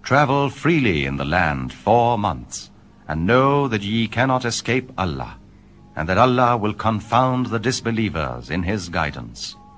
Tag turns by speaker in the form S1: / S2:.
S1: Travel freely in the land 4 months, and know that ye cannot escape Allah, and that Allah will confound the disbelievers in his guidance.